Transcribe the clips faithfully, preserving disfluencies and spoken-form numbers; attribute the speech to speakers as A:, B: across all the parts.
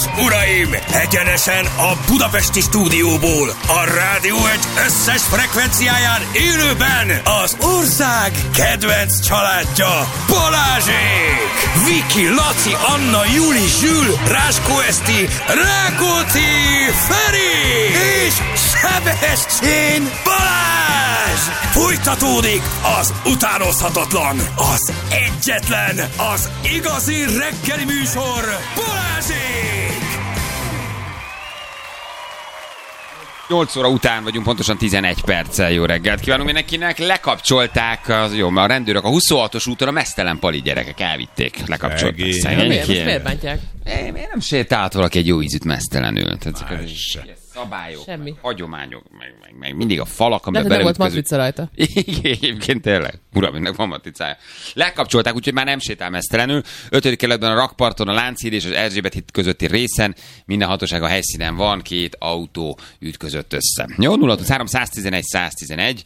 A: és uraim, egyenesen a budapesti stúdióból, a Rádió egy összes frekvenciáján élőben az ország kedvenc családja, Balázsék! Viki, Laci, Anna, Juli, Zsül, Ráskó Eszti, Rákóczi, Feri és Sebestyén Balázs! Folytatódik az utánozhatatlan, az egyetlen, az igazi reggeli műsor, Balázsék!
B: nyolc óra után vagyunk, pontosan tizenegy perccel. Jó reggelt kívánunk mindenkinek. Lekapcsolták, az, jó, a rendőrök a huszonhatos úton a meztelen pali gyerekek elvitték. Lekapcsolták.
C: Miért? Most miért bántják?
B: É, miért nem sétált valaki egy jó ízűt meztelenül? Tehát, szabályok,
C: semmi.
B: meg hagyományok, meg, meg, meg mindig a falak, amiben
C: nem volt
B: beleütközünk.
C: matrica rajta.
B: Igen, egyébként tényleg. Uram, ennek van matricája. Lekapcsolták, úgyhogy már nem sétál meztelenül. ötödik kerületben a Rakparton, a Lánchíd és az Erzsébet híd közötti részen minden hatóság a helyszínen van, két autó ütközött össze. Jó, nulla három száztizenegy száztizenegy,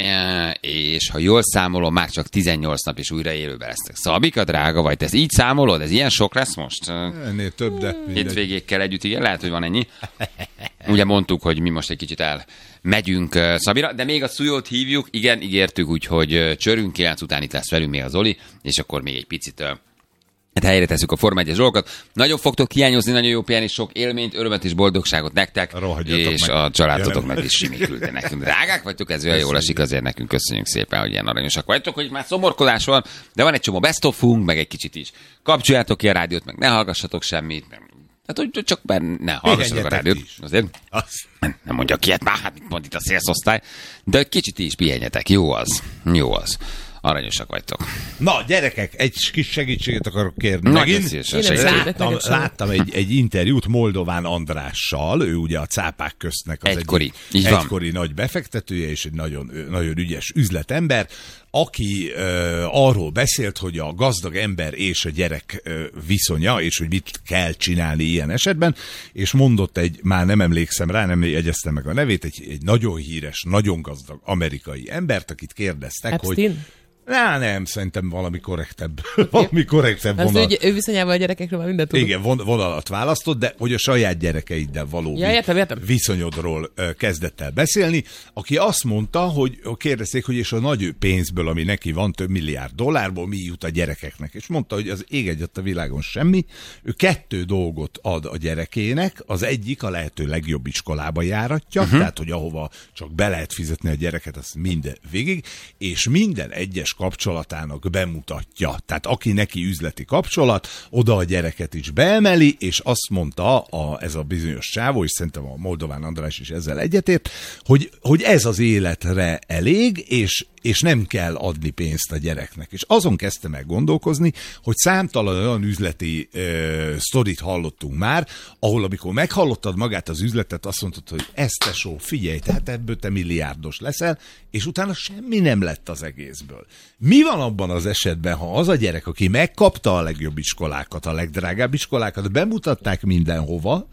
B: és ha jól számolom, már csak tizennyolc nap és újra élőben lesznek. Szabika, drága vagy, te ezt így számolod? Ez ilyen sok lesz most?
D: Ennél több, de
B: hétvégékkel együtt, igen, lehet, hogy van ennyi. Ugye mondtuk, hogy mi most egy kicsit elmegyünk Szabira, de még a Szujót hívjuk, igen, ígértük, úgyhogy csörünk, kilenc után itt lesz velünk még az Oli, és akkor még egy picit hát helyre tesszük a Forma egyes dolgokat. Nagyon fogtok hiányozni, nagyon jó pihenni, sok élményt, örömet és boldogságot nektek,
D: rohadjatok
B: és
D: meg.
B: A családotoknak is simikülten nekünk. Drágák vagytok, ez olyan jól esik, azért nekünk köszönjük szépen, hogy ilyen aranyosak vagytok, hogy már szomorkodás van, de van egy csomó best of-unk, meg egy kicsit is. Kapcsoljátok ki a rádiót, meg ne hallgassatok semmit, hát, hogy csak ne hallgassatok a rádiót. Azért nem mondjak ilyet már, hát mit mond itt a szélszosztály, de egy kicsit is pihenjetek, jó az, jó az. Aranyosak vagytok.
D: Na, gyerekek, egy kis segítséget akarok kérni.
B: Megint
D: láttam, láttam egy, egy interjút Moldován Andrással, ő ugye a cápák köztnek az
B: egykori,
D: egy, egykori nagy befektetője, és egy nagyon, nagyon ügyes üzletember, aki uh, arról beszélt, hogy a gazdag ember és a gyerek uh, viszonya, és hogy mit kell csinálni ilyen esetben, és mondott egy, már nem emlékszem rá, nem jegyeztem meg a nevét, egy, egy nagyon híres, nagyon gazdag amerikai embert, akit kérdeztek,
C: Epstein?
D: hogy Á, nem, szerintem valami korrektebb, valami korrektebb
C: vonal.
D: vonal.
C: Ő, ő viszonyával a gyerekekről már mindent tudunk.
D: Igen, von, vonalat választott, de hogy a saját gyerekeiddel való
C: ja, értem, értem.
D: viszonyodról uh, kezdett el beszélni, aki azt mondta, hogy kérdezték, hogy és a nagy pénzből, ami neki van, több milliárd dollárból, mi jut a gyerekeknek. És mondta, hogy az ég egyet a világon semmi. Ő kettő dolgot ad a gyerekének, az egyik a lehető legjobb iskolába járatja, uh-huh. tehát, hogy ahova csak be lehet fizetni a gyereket, azt minden végig, és minden egyes kapcsolatának bemutatja. Tehát aki neki üzleti kapcsolat, oda a gyereket is beemeli, és azt mondta a, ez a bizonyos csávó, és szerintem a Moldován András is ezzel egyetért, hogy, hogy ez az életre elég, és és nem kell adni pénzt a gyereknek. És azon kezdtem el gondolkozni, hogy számtalan olyan üzleti ö, sztorit hallottunk már, ahol amikor meghallottad magát az üzletet, azt mondtad, hogy ez tesó, figyelj, tehát ebből te milliárdos leszel, és utána semmi nem lett az egészből. Mi van abban az esetben, ha az a gyerek, aki megkapta a legjobb iskolákat, a legdrágább iskolákat, bemutatták mindenhova,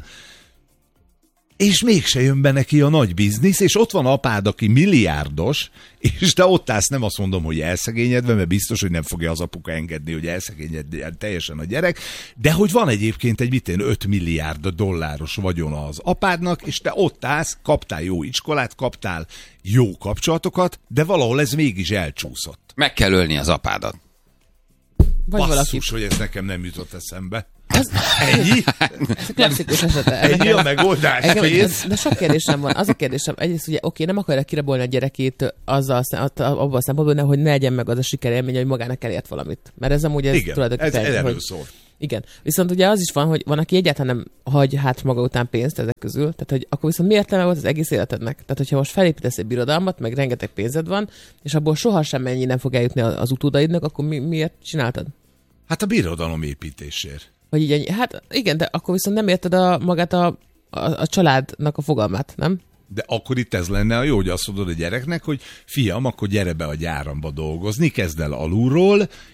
D: és mégse jön be neki a nagy biznisz, és ott van apád, aki milliárdos, és te ott állsz, nem azt mondom, hogy elszegényedve, mert biztos, hogy nem fogja az apuka engedni, hogy elszegényedjen teljesen a gyerek, de hogy van egyébként egy mitén öt milliárd dolláros vagyona az apádnak, és te ott állsz, kaptál jó iskolát, kaptál jó kapcsolatokat, de valahol ez mégis elcsúszott.
B: Meg kell ölni az apádat.
C: Vagy
D: basszus, hogy ez nekem nem jutott eszembe.
C: Az,
D: Ennyi?
C: Ez klasszikus esete.
D: Ennyi a megoldás.
C: Engem, de sok kérdésem van. Az a kérdésem, egyrészt ugye oké, nem akarja kirabolni a gyerekét azzal, abban a szempontból, hogy ne legyen meg az a sikerélmény, hogy magának elért valamit. Mert ez amúgy ez
D: igen,
C: tulajdonképpen...
D: ez erről
C: hogy,
D: szól.
C: Igen. Viszont ugye az is van, hogy van, aki egyáltalán nem hagy hát maga után pénzt ezek közül. Tehát, hogy akkor viszont mi értelme volt az egész életednek? Tehát, hogyha most felépítesz egy birodalmat, meg rengeteg pénzed van, és abból sohasem ennyi nem fog eljutni az utódaidnak, akkor mi, miért csináltad?
D: Hát a birodalom építésért.
C: Vagy így ennyi. Hát igen, de akkor viszont nem érted a, magát a, a, a családnak a fogalmát, nem?
D: De akkor itt ez lenne a jó, hogy azt mondod a gyereknek, hogy fiam, akkor gyere be a gyáramba dolgozni, kezd el alulról,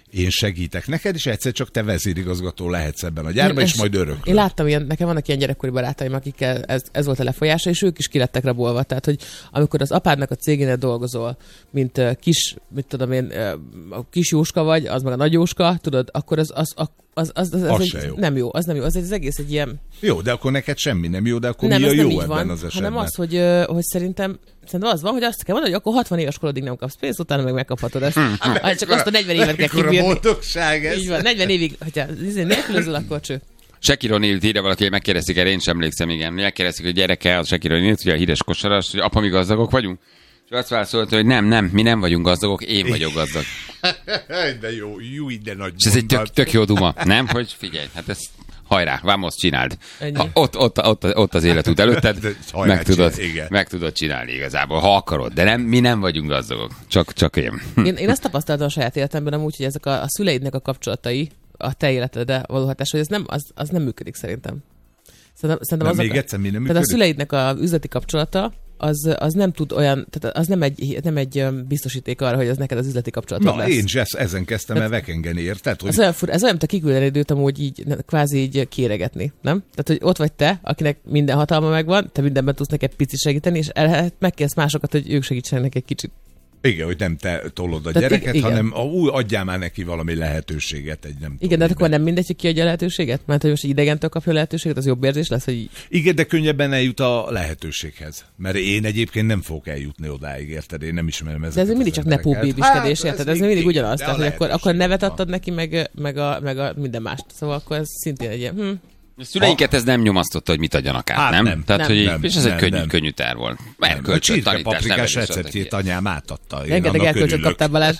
D: én segítek neked, és egyszer csak te vezérigazgató lehetsz ebben a gyárban, és majd örököled.
C: Én láttam ilyen, nekem vannak ilyen gyerekkori barátaim, akikkel ez, ez volt a lefolyása, és ők is kilettek rabolva. Tehát, hogy amikor az apádnak a cégénél dolgozol, mint uh, kis, mit tudom én, uh, a kis Jóska vagy, az meg a nagy Jóska, tudod, akkor az, az, az, az, az, az, az, az egy, jó. nem jó, az nem jó, az, egy, az egész egy ilyen...
D: Jó, de akkor neked semmi nem jó, de akkor
C: nem,
D: mi a jó
C: ebben
D: van, az esetben?
C: Hanem az, hogy, uh, hogy szerintem Szerintem az van, hogy azt kell mondani, hogy akkor hatvan éves korodig nem kapsz pénzt, utána meg megkaphatod ezt. Hmm. Ah, csak azt a negyven évet kell kibírni.
D: Mekkora boldogság ez.
C: Így van, negyven évig, hogyha nélkülözöl, akkor cső.
B: Shaquille O'Neal írja valaki, hogy megkérdezték el, én sem emlékszem, igen. Megkérdezték, hogy gyereke, az Shaquille O'Neal, ugye a híres kosaras, hogy apa, mi gazdagok vagyunk? És azt válaszolta, hogy nem, nem, mi nem vagyunk gazdagok, én vagyok gazdag.
D: De jó, jó, de nagy.
B: És ez egy tök, tök jó duma, nem? Hogy figyelj, hát ez hajrá, vamos, csináld. Ha ott, ott, ott, ott az életút előtted, meg tudod, meg tudod csinálni igazából, ha akarod. De nem, mi nem vagyunk gazdagok, csak, csak én.
C: én. Én azt tapasztaltam a saját életemben amúgy, hogy ezek a, a szüleidnek a kapcsolatai, a te életedre való hatás, hogy ez nem, az, az nem működik szerintem. Szerintem, szerintem
D: még egyszer mi nem működik?
C: Tehát a szüleidnek a üzleti kapcsolata, az, az nem tud olyan, tehát az nem egy, nem egy biztosíték arra, hogy az neked az üzleti kapcsolatod
D: lesz. Na, én is ezen kezdtem el vekengeni, érted? Hogy...
C: Ez olyan, fura, ez olyan, mint a kiküldeni időt amúgy így, kvázi így kéregetni, nem? Tehát, hogy ott vagy te, akinek minden hatalma megvan, te mindenben tudsz neked picit segíteni, és el, megkérsz másokat, hogy ők segítsenek neked kicsit.
D: Igen, hogy nem te tollod a Tehát gyereket, igen. hanem úgy adjál már neki valami lehetőséget. Egy nem
C: igen, de akkor nem mindegy, hogy ki adja a lehetőséget? Mert hogy most egy idegentől kapja a lehetőséget, az jobb érzés lesz, hogy...
D: Igen, de könnyebben eljut a lehetőséghez. Mert én egyébként nem fogok eljutni odáig, érted? Én nem ismerem ezeket.
C: De ez mindig csak nepó bébiskedés, érted? Ez mindig ugyanaz. Tehát, hogy akkor, akkor nevet adtad neki, meg, meg, a, meg a minden mást. Szóval akkor ez szintén egy ilyen... Hm.
B: A szüleinket ez nem nyomasztotta, hogy mit adjanak át, hát nem?
D: nem?
B: Tehát,
D: nem,
B: hogy
D: nem,
B: és ez
D: nem,
B: egy könnyű,
D: nem.
B: könnyű terv volt.
D: A csirkepaprikás receptjét anyám átadta.
C: Rengeteg elkölcsöt kaptál, Balázs.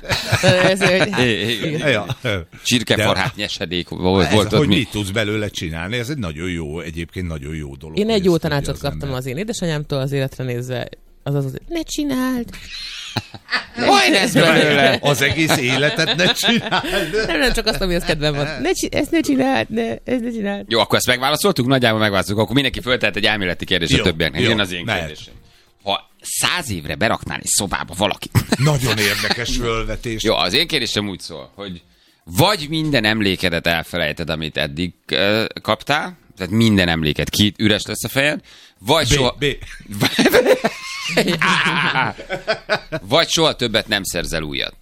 B: Csirkefarhát nyesedék volt, volt
D: ott. Hogy mit tudsz belőle csinálni, ez egy nagyon jó, egyébként nagyon jó dolog.
C: Én egy jó tanácsot kaptam az én édesanyámtól az életre nézve. Az az, hogy ne csináld!
B: Hogy ez belőle?
D: Az egész életet ne csináld.
C: Nem, nem csak azt, amihez kedvem van. Ne, ezt ne csináld, ne, ezt ne csináld.
B: Jó, akkor ezt megválaszoltuk? Nagyjából megválaszoltuk. Akkor mindenki föltehet egy elméleti kérdést a többieknek. Jön az én kérdésem. Ha száz évre beraknál egy szobába valakit.
D: Nagyon érdekes fölvetés.
B: Jó, az én kérdésem úgy szól, hogy vagy minden emlékedet elfelejted, amit eddig uh, kaptál, tehát minden emléket ki üres lesz a fejed, vagy
D: B,
B: soha...
D: B.
B: Vagy soha többet nem szerzel újat.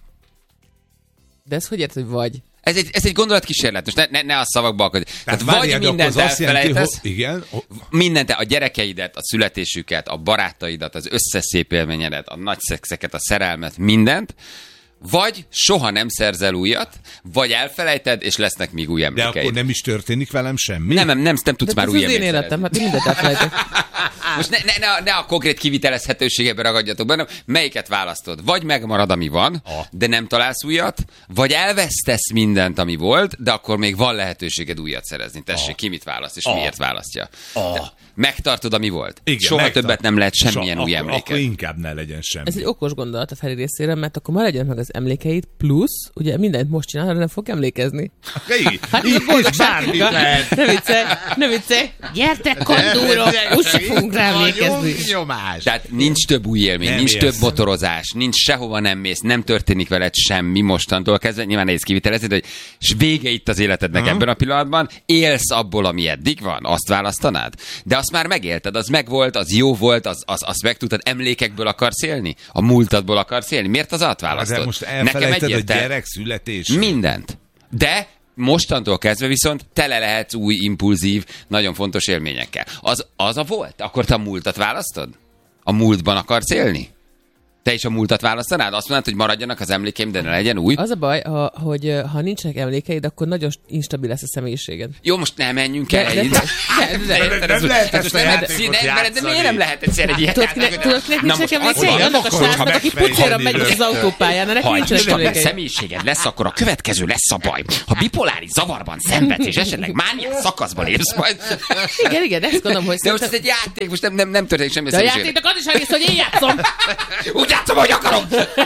C: De ez hogy érted, hogy vagy?
B: Ez egy, ez egy gondolatkísérlet, most ne, ne, ne a szavakba akad. Tehát, Tehát vagy mindent elfelejtesz,
D: igen.
B: mindent, a gyerekeidet, a születésüket, a barátaidat, az összes szép élményedet, a nagy szexeket, a szerelmet, mindent, vagy soha nem szerzel újat, vagy elfelejted, és lesznek még új emlékeid.
D: De akkor nem is történik velem semmi?
B: Nem, nem, nem, nem tudsz
C: de
B: már új emléket.
C: Ez az én életem, hát mindent elfelejtek.
B: Most ne, ne, ne, ne a konkrét kivitelezhetőségebe ragadjatok benne, melyiket választod? Vagy megmarad, ami van, ah. de nem találsz újat, vagy elvesztesz mindent, ami volt, de akkor még van lehetőséged újat szerezni. Tessék, ah. ki mit választ, és ah. miért választja? Ah. Megtartod, ami volt. Igen, soha megtart. Többet nem lehet semmilyen so, új
D: akkor,
B: emléket.
D: Akkor inkább ne legyen semmi.
C: Ez egy okos gondolat a Feri részére, mert akkor már legyen meg az emlékeid, plusz, ugye mindent most csinál, arra nem fog emlékezni.
D: Hát ez a boldogság lehet.
C: Ne viccelj, ne viccelj. Gyertek, kandúrok, úgyse fogunk rá emlékezni.
B: Tehát nincs több új élmény, nem nincs érsz. Több motorozás, nincs sehova nem mész, nem történik veled semmi mostantól kezdve. Nyilván nehéz kivitelezni, de hogy és vége itt az életednek uh-huh. ebben a pillanatban, élsz abból, ami eddig van, azt választanád. De azt már megélted, az megvolt, az jó volt, az, az, azt meg tudtad, emlékekből akarsz élni? A múltadból akarsz élni? Miért az átválasztod?
D: De most elfelejted a gyerek születését.
B: Mindent. De mostantól kezdve viszont tele lehetsz új, impulzív, nagyon fontos élményekkel. Az, az a volt? Akkor te a múltat választod? A múltban akarsz élni? Te is a múltat választanád? Azt mondod, hogy maradjanak az emlékeim, de ne legyen új?
C: Az a baj, ha, hogy ha nincsenek emlékeid, akkor nagyon instabil lesz a személyiséged.
B: Jó, most nem menjünk el.
D: Nem lehet ezt a játékot játszani.
B: De miért nem lehet egyszer egy ilyet?
C: Tudod, kinek nincsenek emlékeid? Annak a srácnak, aki pucéra megy az autópályán, neki nincsenek emlékeid.
B: Ha személyiséged lesz, akkor a következő lesz a baj. Ha bipoláris zavarban szenvedsz, és esetleg mániás szakaszban érsz majd.
C: Igen, igen, ezt gondolom, hogy
B: de most ez egy játék, most nem, nem történik semmi.
C: De a játéknak az is a rész, hogy én játszom.
B: Úgy játszom, hogy akarom.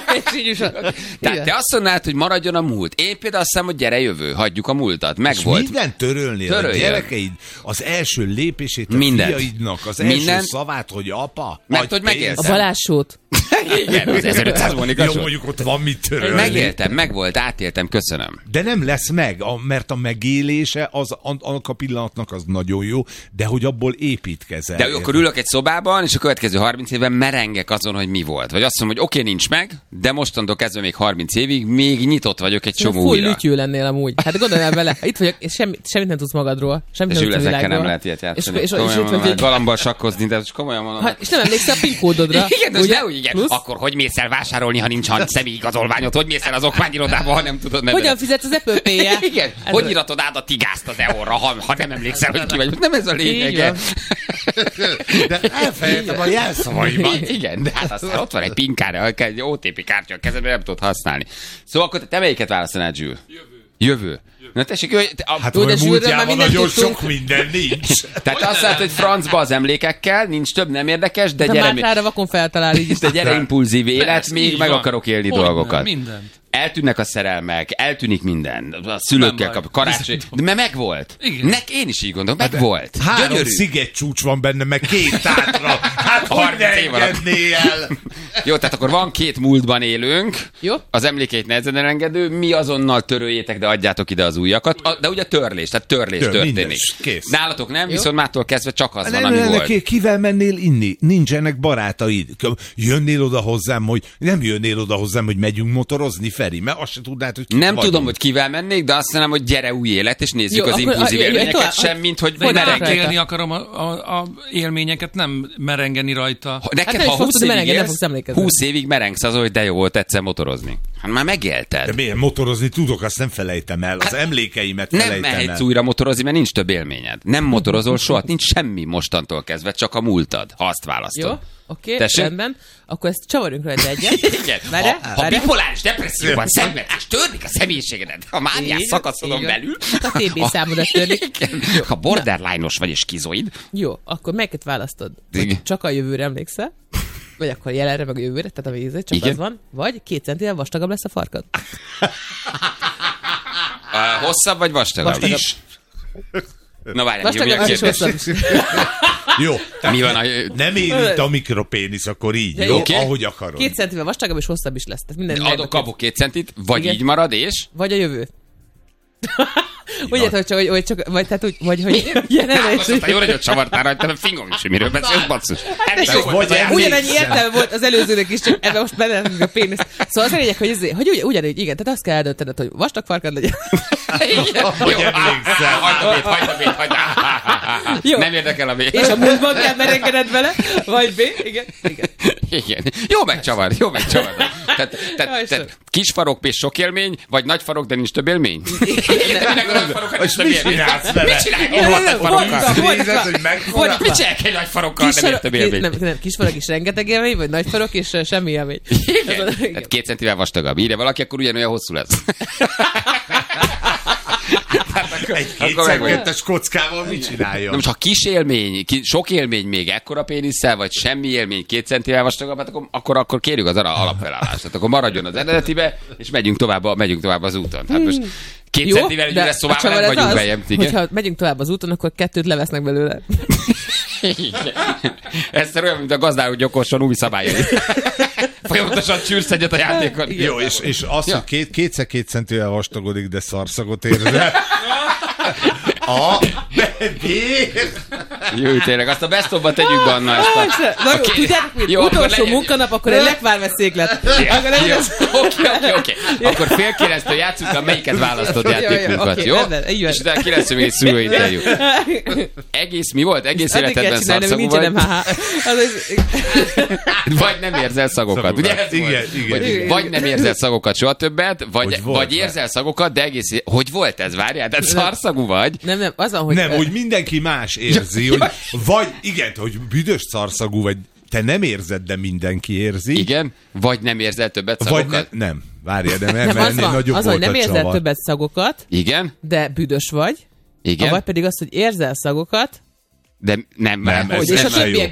B: Tehát te azt mondnád, hogy maradjon a múlt. Én például azt hiszem, hogy gyere jövő, hagyjuk a múltat. Megvolt.
D: Minden törölni a gyerekeid, az első lépését a
B: mindent.
D: Fiaidnak, az első mindent. Szavát, hogy apa.
B: Mert hogy megélsz.
C: A Balázs sót.
B: Igen, az ezerötszáz Monika
D: Jó,
B: Show.
D: mondjuk ott van mit törölni.
B: Megéltem, megvolt, átéltem, köszönöm.
D: De nem lesz meg, a, mert a megélése az, annak a pillanatnak az nagyon jó, de hogy abból építkezel.
B: De akkor ülök egy szobában, és a következő harminc évben merengek azon, hogy mi volt. Vagy azt mondom, hogy oké, okay, nincs meg, de mostantól kezdve még harminc évig még nyitott vagyok egy csomó
C: Fúj,
B: újra.
C: lütyű lennél amúgy. Hát gondolj el vele, itt vagyok, és semmit, semmit nem tudsz magadról. Semmit
B: És
C: nem tudsz a
B: ezekkel nem
C: világról.
B: lehet ilyet játszani.
C: És, és, és,
B: komolyan
C: és,
B: mondom,
C: és,
B: galambal sakkozni, de komolyan mondom.
C: ha, és nem emlékszel a PIN kódodra.
B: Igen, de
C: ugye?
B: ne úgy, igen.
C: Plusz?
B: Akkor hogy mész el vásárolni, ha nincs személyigazolványod? Hogy mész el az okmányirodába, ha nem tudod nevedet?
C: Hogyan fizetsz az Apple Pay-jel?
B: Igen.
C: Ez
B: Hogy
C: a-
B: iratod át a tigázt az e-orra, ha, ha nem emlékszel, hogy ki vagy? Nem ez a
C: Így
B: lényege.
C: van.
D: De elfelejtem a jelszavaimat.
B: Igen, de hát aztán ott van egy PIN kártya, egy o té pé kártya a kezedben, nem tudod használni. Szóval akkor te melyiket választanád, Zsül? Jövő. Jövő. Na tessék, hogy te, a,
D: Hát
C: Jó, de
D: olyan
C: Zsülről már
D: múltjában
C: mindent
D: nagyon
C: tudtunk.
D: sok minden nincs.
B: tehát azt látod, hogy francba az emlékekkel, nincs több, nem érdekes, de
C: De
B: gyere,
C: Mátrára vakon feltalál így is.
B: de gyere impulzív élet,
E: Persze,
B: még
E: így
B: meg
E: van.
B: akarok élni
E: Hogyne,
B: dolgokat.
E: mindent.
B: Eltűnnek a szerelmek, eltűnik minden. A szülőkkel
E: Nem baj.
B: kap, karácsony. De mert megvolt.
E: Igen.
B: Nek én is így gondolom, megvolt.
D: Három
B: Gyönyörű.
D: szigetcsúcs van benne, meg két tátra. Hát hogy
B: harminc
D: ne
B: év alatt.
D: engedné el?
B: Jó, tehát akkor van két múltban élünk.
C: Jó.
B: Az emlékeit nehezen elengedő, mi azonnal töröljétek, de adjátok ide az újakat. A, de ugye törlés, tehát törlés
D: Tör,
B: történik.
D: minden, kész.
B: Nálatok nem,
C: Jó.
B: viszont mától kezdve csak az van,
D: Nem,
B: ami
D: nem,
B: volt.
D: neki, kivel mennél inni? Nincsenek barátaid. Jönnél oda hozzám, hogy nem jönnél oda hozzám, hogy megyünk motorozni, Feri, mert azt se tudnád, hogy kik
B: Nem
D: vagyunk.
B: tudom, hogy kivel mennék, de azt mondom, hogy gyere új élet, és nézzük
C: Jó,
B: az
C: akkor-
B: impulzív
C: a- a-
B: élményeket,
C: tovább-
B: semmint, hogy
E: De én
C: Hogy
B: merengek.
C: rajta.
E: átélni akarom a, a, a élményeket, nem merengeni rajta.
B: Ha-
C: Hát
B: Neked,
C: nem is
B: ha
C: fogsz
B: húsz
C: tudni
B: évig
C: merengeni, nem
B: élsz,
C: fogsz emlékezni.
B: húsz évig merengsz azon, hogy de jó volt egyszer motorozni. Hát már megélted.
D: De miért motorozni tudok, azt nem felejtem el. Az emlékeimet
B: Nem
D: felejtem
B: mehetsz
D: el.
B: újra motorozni, mert nincs több élményed. Nem motorozol soha, nincs semmi mostantól kezdve, csak a múltad, ha azt választod.
C: Jó, oké,
B: Tessék?
C: rendben. Akkor ezt csavarjunk rajta egyet.
B: Igen.
C: Várjál,
B: Ha, ha
C: várjál.
B: bipoláris depresszióban szenved, és törnik a személyiségedet, ha mániás
C: Így,
B: szakaszodon
C: így van.
B: belül,
C: A té bé számodat törlik.
B: Igen. Ha borderline-os vagy és skizoid,
C: Jó, akkor melyiket választod?
B: Igen.
C: Vagy csak a jövőre emlékszel? Vagy akkor jelenre, meg a jövőre, tehát a vízé, csak
B: Igen.
C: az van. Vagy két centivel vastagabb lesz a farkad.
B: uh, hosszabb vagy vastagabb?
C: Vastagabb.
B: Is. Na várjál, mi a
C: Vastagabb és
B: kérdés?
C: hosszabb.
D: Jó.
B: Mi van a...
D: Nem érint a mikropénisz, akkor így,
C: Ja,
D: jó?
B: oké.
D: Ahogy akarod.
C: Két centivel vastagabb és hosszabb is lesz. Tehát minden
B: Adok,
C: meglepő.
B: kapok két centit, vagy
C: Igen.
B: így marad, és...
C: Vagy a jövő. Úgy érted, hogy csak, hogy, hogy csak, vagy tehát úgy, vagy hogy jelenre
B: Most aztán jó, hogy ott csavartál rajta, a fingom is, hogy miről beszélsz, basszus. Ez jó volt
D: vagy
B: az a játék.
C: ugyanannyi értelme volt az előzőnek is, csak ebben most benne a pénisz. Szóval az a lényeg, hogy, ez, hogy ugy, ugyanúgy, igen, tehát azt kell eldöntened, hogy vastag farkad legyen.
B: Igen.
D: Hogy
B: Jó,
D: emlékszel.
B: hagyd a bét, hagyd a bét, hagyd.
C: Jó.
B: Nem érdekel a bét.
C: És a múltban kell merengeded vele, vagy B, igen, igen.
B: Igen. Jó megcsavar, jó megcsavar. Tehát,
C: Jaj,
B: tehát,
C: Isten.
B: tehát kis farok és sok élmény, vagy nagy farok, de nincs több élmény? Minek a nagy farokkal nincs
D: És
B: több
D: mit
B: élmény?
D: csinálsz vele?
B: Mit csinálj?
C: Nem,
B: Hol
C: nem,
B: nagy farokkal?
C: fordítva.
D: Nézed, hogy mekkora?
B: Mit csinálj egy nagy farokkal,
C: Kis
B: nem ér
C: farok,
B: több
C: ki,
B: élmény?
C: nem, nem, kis farok is rengeteg élmény, vagy nagy farok és uh, semmi élmény. Ez a-
B: Igen. Tehát két centivel vastagabb. Írja valaki, akkor ugyanolyan hosszú lesz.
D: Egy
B: Akkor meg vagy.
D: kétszerkettes kockával mit csináljon?
B: Na most, ha kis élmény, ki, sok élmény még ekkora pénisszel, vagy semmi élmény két centivel vastagabb, hát akkor, akkor, akkor kérjük az ara- alapfelállást. Tehát akkor maradjon az eredetibe, és megyünk tovább, a, megyünk tovább az úton. Tehát most két
C: Jó,
B: centivel egy
C: de
B: üres
C: a
B: szobában
C: csavar
B: nem
C: ez
B: vagyunk
C: az,
B: bejebb. Igen.
C: hogyha megyünk tovább az úton, akkor kettőt levesznek belőle.
B: Ez olyan, mint a gazdáló gyokorson új szabályai. Folyamatosan csűrsz egyet a játékon.
D: Jó, és, és az,
B: Ja.
D: hogy két, kétszer két centivel vastagodik, de szarszagot érzel. A bebér!
B: Jó, tényleg, azt a best of-ba tegyük be, Anna, ezt a...
C: Na jó,
B: Oké.
C: tudjátok mit?
B: Jó, akkor
C: Utolsó
B: legyen-
C: munkanap, akkor egy lekvárves széklet. Akkor legyen
B: Jó,
C: ez-
B: Oké, oké, oké. Akkor fél kilenctől játszunk, a melyiket választod
C: Jó, jó,
B: játékunkat,
C: oké,
B: jó?
C: rendben, így van.
B: És utána kilenctől még egy szülőinterjú. Egész, mi volt? Egész
C: Addig kell
B: életedben
C: csinálni, hogy
B: szarszagú
C: nincsen
B: vagy?
C: em há há. Az az-
B: Vagy nem érzel szagokat.
D: Szagokat.
B: Ugye ez
D: Igen,
B: volt?
D: igen,
B: Vagy,
D: igen.
B: vagy nem érzel szagokat soha többet, vagy,
D: Hogy volt
B: vagy
D: már.
B: érzel szagokat, de egész... Hogy volt ez? Várjál, tehát szarszagú vagy?
C: Nem, nem, az van, hogy...
D: Nem, hogy mindenki más érzi, hogy vagy igen, hogy büdös szarszagú vagy, te nem érzed, de mindenki érzi.
B: Igen? Vagy nem érzel többet
D: Vagy
B: szagokat?
D: ne, nem, várjál, de nem,
C: nem,
D: mert
C: az
D: ennél
C: van,
D: nagyobb
C: az van, hogy
D: volt
C: nem
D: a
C: érzel
D: csavar.
C: többet szagokat,
B: Igen?
C: de büdös vagy.
B: Igen?
C: Vagy pedig az, hogy érzel szagokat,
B: De nem,
D: Nem,
B: már.
C: hogy,
D: Ez
C: és a
D: ennél
C: többiekben